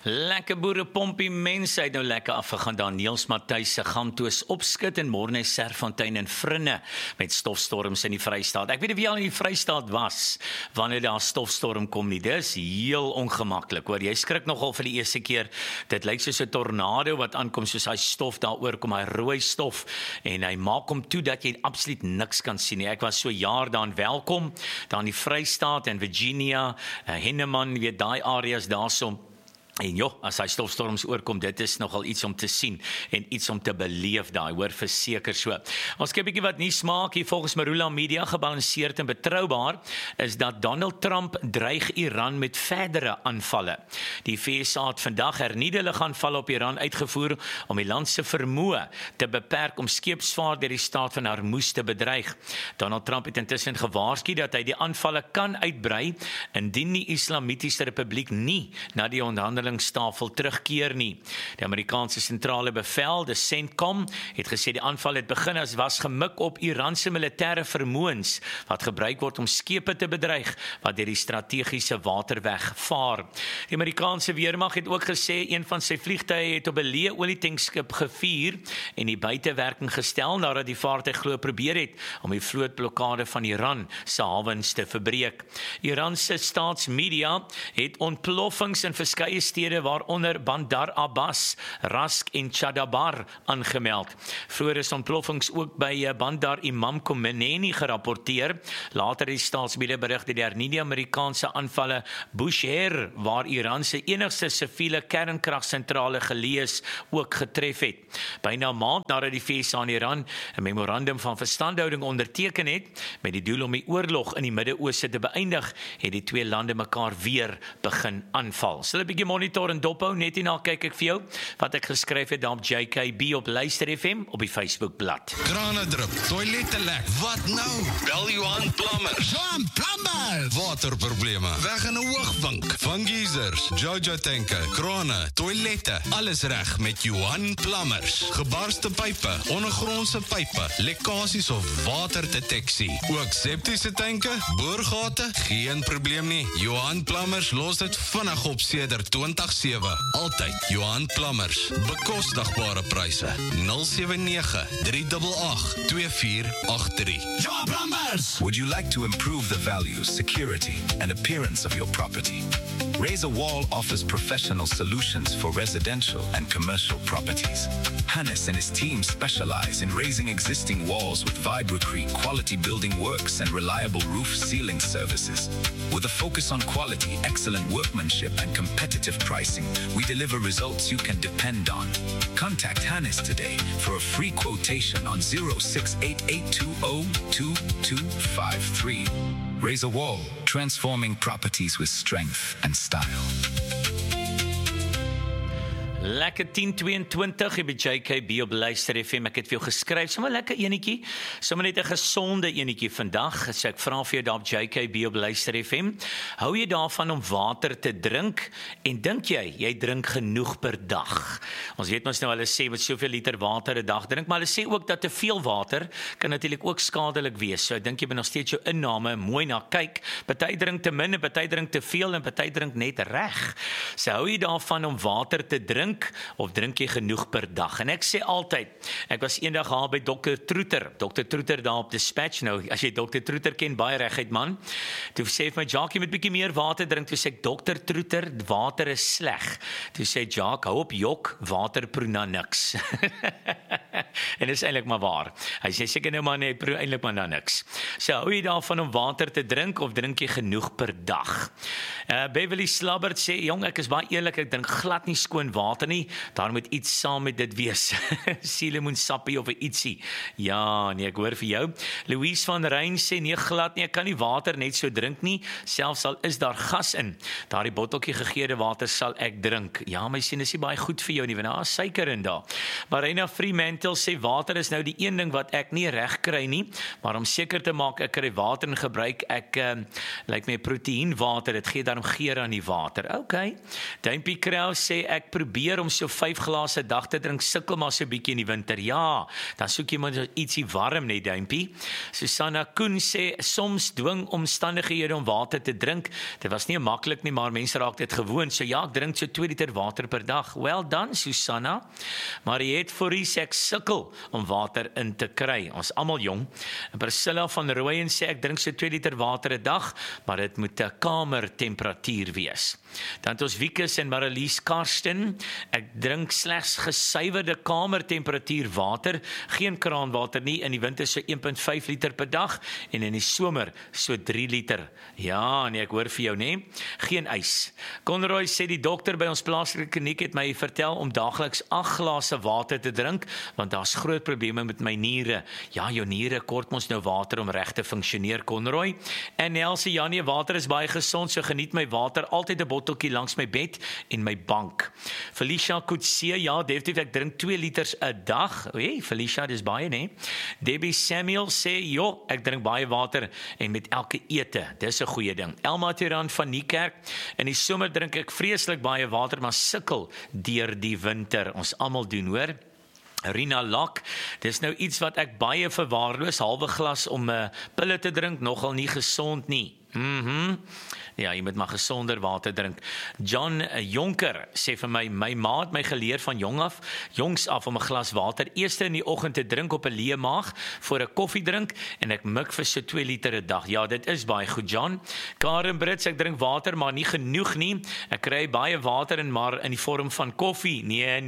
Lekker boerepompie mense het nou lekker afgegaan daar Niels Matthys se Gamtoos opskit en Morne Serfontein en Vrinne met stofstorms in die Vrystaat. Ek weet nie wie al in die Vrystaat was wanneer daar stofstorm kom nie. Dis heel ongemaklik, hoor. Jy skrik nogal vir die eerste keer. Dit lyk soos 'n tornado wat aankom, soos hy stof daaroor kom, hy rooi stof en hy maak hom toe dat jy absoluut niks kan sien nie. Ek was so jaar daar in Welkom, daar in die Vrystaat en Virginia, Henneman, weet daai areas daarso. En as hy stofstorms oorkom, dit is nogal iets om te sien en iets om te beleef daai, hoor, verseker so. Ons kyk 'n bietjie wat nuus maak hier volgens Marula Media, gebalanseerd en betroubaar, is dat Donald Trump dreig Iran met verdere aanvalle. Die VSA het vandag hernieude lugaanvalle op Iran uitgevoer om die land se vermoë te beperk om skeepsvaart deur die staat van Hormuz te bedreig. Donald Trump het intussen gewaarsku dat hy die aanvalle kan uitbrei indien die Islamitiese Republiek nie na die onderhandelingstafel terugkeer nie. Die Amerikaanse sentrale bevel, die CENTCOM, het gesê die aanval het begin as was gemik op Iranse militêre vermoëns wat gebruik word om skepe te bedreig wat deur die strategiese waterweg vaar. Die Amerikaanse weermag het ook gesê een van sy vliegtuie het op 'n leë olietankskip gevuur en die buitewerking gestel nadat die vaartuig glo probeer het om die vlootblokkade van Iran se hawens te verbreek. Iran se staatsmedia het ontploffings in verskeie stede waaronder Bandar Abbas, Rask en Chadabar aangemeld. Vroeger is ontploffings ook by Bandar Imam Khomeini gerapporteer. Later het die staatsmedia berig dat die hernieude Amerikaanse aanvalle Bushehr, waar Iran se enigste siviele kernkragsentrale geleë is, ook getref het. Byna 'n maand nadat die VSA en Iran 'n memorandum van verstandhouding onderteken het met die doel om die oorlog in die Midde-Ooste te beëindig, het die twee lande mekaar weer begin aanval. Sal 'n bietjie monitor en dophou, net hierna kyk ek vir jou wat ek geskryf het daar op JKB op Luister FM op die Facebookblad. Krane drup, toilette lek, wat nou? Bel Johan Plumbers. Johan Plumbers! Waterprobleme, weg in 'n hoogvink, van geysers, Jojo tanke, krane, toilette, alles reg met Johan Plumbers. Gebarste pype, ondergrondse pype, lekkasies of waterdeteksie. Ook septiese tanke, boorgate, geen probleem nie. Johan Plumbers los dit vinnig op sedert 2007. Altyd Johan Plumbers. Bekostigbare pryse. 079-388-2483. Johan Plumbers! Would you like to improve the value, security, and appearance of your property? Razor Wall offers professional solutions for residential and commercial properties. Hannes and his team specialize in raising existing walls with Vibrecrete quality building works and reliable roof sealing services. With a focus on quality, excellent workmanship, and competitive pricing, we deliver results you can depend on. Contact Hannes today for a free quotation on 0688202253. Razor Wall, transforming properties with strength and style. Lekker 10:22 hier by JKB op Luister FM. Ek het vir jou geskryf, sommer lekker enetjie, sommer net 'n gesonde enetjie vandag. So ek vra vir jou daar op JKB op Luister FM, hou jy daarvan om water te drink en dink jy drink genoeg per dag? Ons weet mos nou hulle sê met soveel liter water 'n dag drink, maar hulle sê ook dat te veel water kan natuurlik ook skadelik wees. So ek dink jy moet nog steeds jou inname mooi na kyk. Party drink te min en party drink te veel en party drink net reg. So hou jy daarvan om water te drink of drink jy genoeg per dag? En ek sê altyd, ek was eendag daar by Dr. Troeter daar op Dispatch. Nou, as jy Dr. Troeter ken, baie reguit man. Toe sê hy vir my, Jacques, jy moet bietjie meer water drink. Toe sê ek, Dr. Troeter, water is sleg. Toe sê Jacques, hou op jok, water proe na niks. En dis eintlik maar waar. Hy sê seker nou maar nee, proe eintlik maar na niks. So, hou jy daarvan om water te drink of drink jy genoeg per dag? Beverly Slabbert sê, jong, ek is baie eerlik, ek drink glad nie skoon water nie, daar moet iets saam met dit wees. Sielemoensappie of 'n ietsie. Ja, nee, ek hoor vir jou. Louise van Rein sê, nee, glad nie, ek kan nie water net so drink nie, selfs al is daar gas in. Daardie botteltjie gegeurde water sal ek drink. Ja, my sien is nie baie goed vir jou nie, want daar is suiker in daar. Marina Fremantle sê, water is nou die een ding wat ek nie reg kry nie, maar om seker te maak ek kry water in gebruik, ek lyk my proteïenwater, dit gee daarom geur aan die water. Okay. Duimpie Kraus sê, ek probeer probeer om so 5 glase 'n dag te drink, sukkel maar so 'n bietjie in die winter. Ja, dan soek jy maar ietsie warm net, duimpie. Susanna Koen sê, soms dwing omstandighede om water te drink. Dit was nie maklik nie, maar mense raak dit gewoon. So ja, ek drink so 2 liter water per dag. Well done, Susanna. Mariette Fourie sê, ek sukkel om water in te kry. Ons almal jong. En Priscilla van Rooyen sê, ek drink so 2 liter water 'n dag, maar dit moet 'n kamertemperatuur wees. Dan het ons Wiekus en Marlies Karsten. Ek drink slegs gesuiwerde kamertemperatuur water, geen kraanwater nie, in die winter so 1.5 liter per dag en in die somer so 3 liter. Ja, nee, ek hoor vir jou, nee. Geen ys. Conroy sê, die dokter by ons plaaslike kliniek het my vertel om daagliks 8 glase water te drink, want daar's groot probleme met my niere. Ja, jou niere kort ons nou water om reg te funksioneer, Conroy. En Nelsie, ja nee, water is baie gesond, so geniet my water, altyd 'n botteltjie langs my bed en my bank. Felicia Kutse, ja, definitief, ek drink 2 liters 'n dag. Hey, Felicia, dis baie, nee. Debbie Samuel sê, jo, ek drink baie water en met elke ete, dis 'n goeie ding. Elma Tiran van Niekerk, in die somer drink ek vreeslik baie water, maar sukkel deur die winter. Ons almal doen, hoor. Rina Lak, dis nou iets wat ek baie verwaarloos, halwe glas om pille te drink, nogal nie gesond nie. Ja, jy moet maar gesonder water drink. John Jonker sê vir my ma het my geleer van jongs af om 'n glas water eers in die oggend te drink op 'n leë maag voor 'n koffie drink en ek mik vir so 2 liter 'n dag. Ja, dit is baie goed, John. Karen Brits, ek drink water, maar nie genoeg nie. Ek kry baie water in, maar in die vorm van koffie.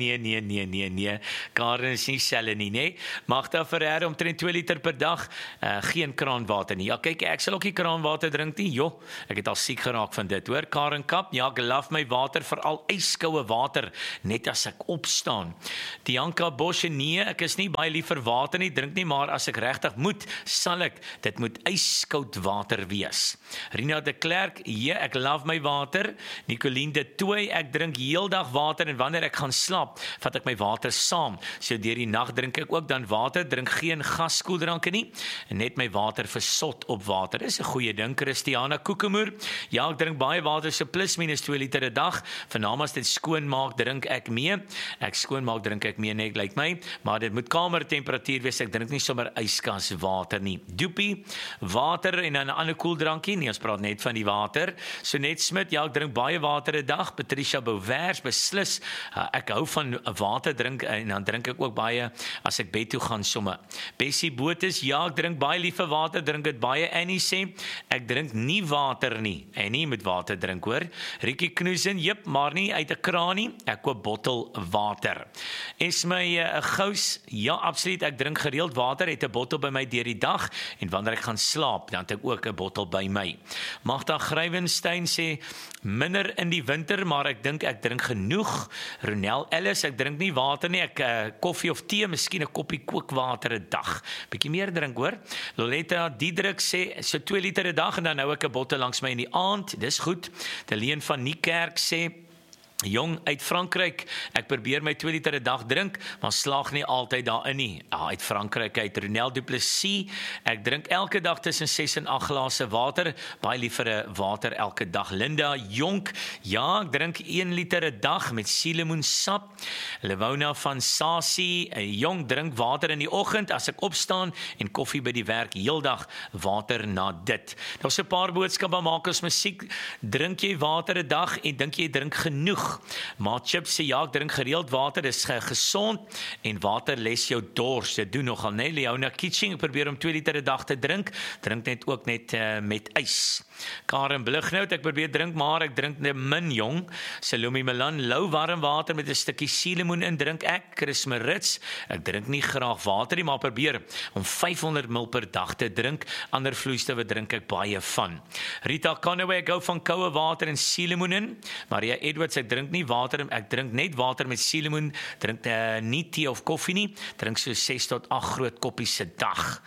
Nee. Karen is nie selle nie, nee. Magda Ferreira, omtrent 2 liter per dag, geen kraanwater nie. Ja, kyk, ek sal ook nie kraanwater drink nie. Jo, ek het al siek geraak van dit, hoor. Karen Kap, ja, ek love my water, veral yskoue water, net as ek opstaan. Dianka Bosche, nee, ek is nie baie lief vir water nie, drink nie, maar as ek regtig moet, sal ek, dit moet yskoud water wees. Rina de Klerk, ja, ek love my water. Nicoline de Tooi, ek drink heeldag water en wanneer ek gaan slaap, vat ek my water saam. So deur die nag drink ek ook dan water, drink geen gaskoeldranke nie, en net my water versot op water. Dis 'n goeie ding. Christiana Kokemoer, ja, ek drink baie water, so plus minus 2 liter 'n dag. Vernaam as dit skoonmaak, drink ek mee. Ek skoonmaak, drink ek mee, nee, lyk my, maar dit moet kamertemperatuur wees. Ek drink nie sommer yskas water nie. Doopie, water en dan 'n ander koeldrankie. Nee, ons praat net van die water. So net Smit, ja, ek drink baie water 'n dag. Patricia Bouwers, beslis, ek hou van water drink en dan drink ek ook baie as ek bed toe gaan somme. Bessie Botes, ja, ek drink baie lief vir water, drink dit baie. Annie sê, ek drink nie water nie. En nie met water drink, hoor. Rikkie Knoesen, jep, maar nie uit 'n kraan nie. Ek koop bottel water. Is my Gous, ja, absoluut, ek drink gereeld water, het 'n bottel by my deur die dag en wanneer ek gaan slaap, dan het ek ook 'n bottel by my. Magda Grywenstein sê, minder in die winter, maar ek dink ek drink genoeg. Ronel Ellis, ek drink nie water nie, ek koffie of tee, miskien 'n koppie kookwater 'n dag. Bietjie meer drink, hoor. Loletta Diedrich sê, so 2 liter 'n dag en dan hou ek 'n bottel langs my in die aand, dis goed. Deleen van Niekerk sê, jong, uit Frankryk, ek probeer my 2 liter 'n dag drink, maar slaag nie altyd daarin nie. Uit Frankryk, uit Ronel Du Plessis, ek drink elke dag tussen 6 en 8 glase water, baie lief vir 'n water elke dag. Linda Jonk, ja, ek drink 1 liter 'n dag met suurlemoensap. Lewona van Sasie, jong, drink water in die oggend as ek opstaan en koffie by die werk, heeldag water na dit. Daar's 'n paar boodskappe, maak ons musiek. Drink jy water 'n dag en dink jy drink genoeg? Maar Chips sê, ja, ek drink gereeld water, dis gesond en water les jou dors. Dit doen nogal, nee, Leona Kitching, ek probeer om 2 liter 'n dag te drink, drink net ook net met ys. Karen Blighnout, ek probeer drink, maar ek drink net min, jong. Salome Milan, lou warm water met 'n stukkie suurlemoen in drink ek. Chris Marits, ek drink nie graag water nie, maar probeer om 500 ml per dag te drink. Ander vloeistowwe drink ek baie van. Rita Conway, ek hou van koue water en suurlemoen in. Maria Edwards, ek drink nie water, ek drink net water met suurlemoen, drink nie tee of koffie nie, drink so 6 tot 8 groot koppies 'n dag.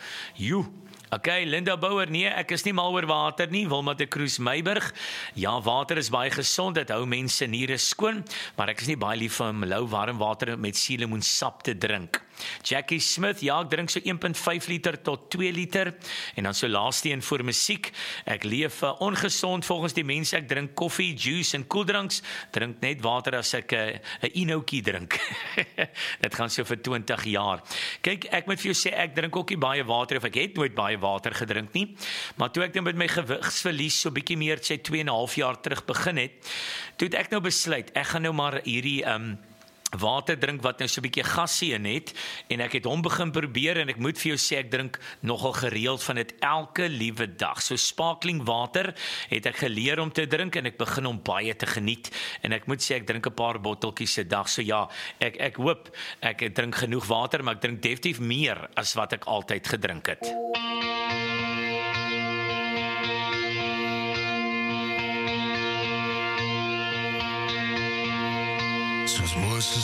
Okay, Linda Bouwer, nee, ek is nie mal oor water nie. Wilma de Cruz Meiburg, ja, water is baie gesond, dit hou mense niere skoon, maar ek is nie baie lief om lou warm water met suurlemoensap te drink. Jackie Smith, ja, ek drink so 1.5 liter tot 2 liter. En dan so laaste een vir musiek. Ek leef ongesond volgens die mense. Ek drink koffie, juice en koeldranks. Drink net water as ek 'n Inoukie drink. Dit gaan so vir 20 jaar. Kyk, ek moet vir jou sê, ek drink ook nie baie water, of ek het nooit baie water gedrink nie. Maar toe ek nou met my gewigsverlies so bietjie meer, sê 2,5 jaar terug begin het, toe het ek nou besluit, ek gaan nou maar hierdie water drink wat nou so 'n bietjie gasie in het, en ek het hom begin probeer, en ek moet vir jou sê, ek drink nogal gereeld van dit elke liewe dag. So sparkling water het ek geleer om te drink, en ek begin hom baie te geniet, en ek moet sê, ek drink 'n paar botteltjies 'n dag. So ja, ek hoop, ek drink genoeg water, maar ek drink definitief meer as wat ek altyd gedrink het. Soos Moses